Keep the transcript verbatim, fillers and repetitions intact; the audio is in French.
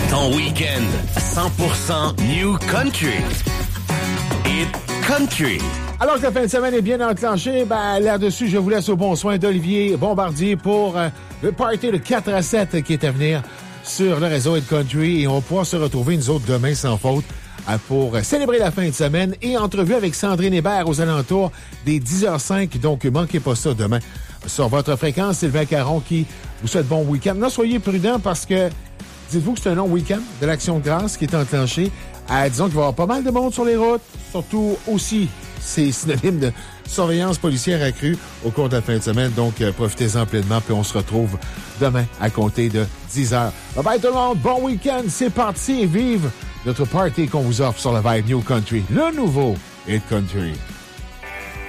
Ton week-end cent pour cent New Country. Hit Country. Alors que la fin de semaine est bien enclenchée, ben, là-dessus, je vous laisse au bon soin d'Olivier Bombardier pour euh, le party de quatre à sept qui est à venir sur le réseau Hit Country. Et on va pouvoir se retrouver, nous autres, demain sans faute euh, pour célébrer la fin de semaine et entrevue avec Sandrine Hébert aux alentours des dix heures cinq. Donc, manquez pas ça demain. Sur votre fréquence, Sylvain Caron qui vous souhaite bon week-end. Non, soyez prudents parce que dites-vous que c'est un long week-end de l'Action de grâce qui est enclenché. Euh, disons qu'il va y avoir pas mal de monde sur les routes, surtout aussi, c'est synonyme de surveillance policière accrue au cours de la fin de semaine. Donc, euh, profitez-en pleinement, puis on se retrouve demain à compter de dix heures. Bye bye tout le monde, bon week-end, c'est parti et vive notre party qu'on vous offre sur la Vibe New Country, le nouveau Hit Country.